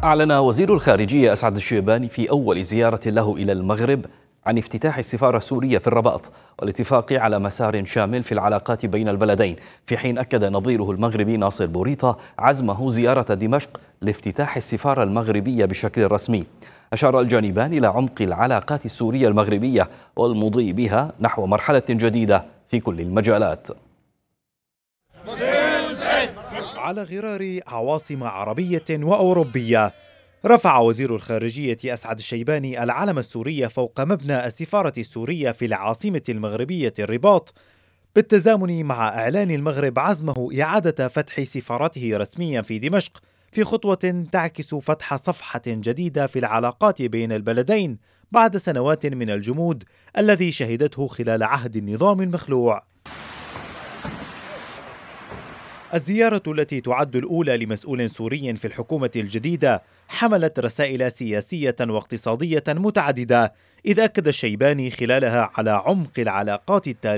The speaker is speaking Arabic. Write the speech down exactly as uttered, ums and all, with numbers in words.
أعلن وزير الخارجية أسعد الشيباني في أول زيارة له إلى المغرب عن افتتاح السفارة السورية في الرباط والاتفاق على مسار شامل في العلاقات بين البلدين، في حين أكد نظيره المغربي ناصر بوريطة عزمه زيارة دمشق لافتتاح السفارة المغربية بشكل رسمي. أشار الجانبان إلى عمق العلاقات السورية المغربية والمضي بها نحو مرحلة جديدة في كل المجالات. على غرار عواصم عربية وأوروبية، رفع وزير الخارجية أسعد الشيباني العلم السوري فوق مبنى السفارة السورية في العاصمة المغربية الرباط، بالتزامن مع إعلان المغرب عزمه إعادة فتح سفارته رسميا في دمشق، في خطوة تعكس فتح صفحة جديدة في العلاقات بين البلدين بعد سنوات من الجمود الذي شهدته خلال عهد النظام المخلوع. الزيارة التي تعد الأولى لمسؤول سوري في الحكومة الجديدة حملت رسائل سياسية واقتصادية متعددة، إذ أكد الشيباني خلالها على عمق العلاقات التاريخية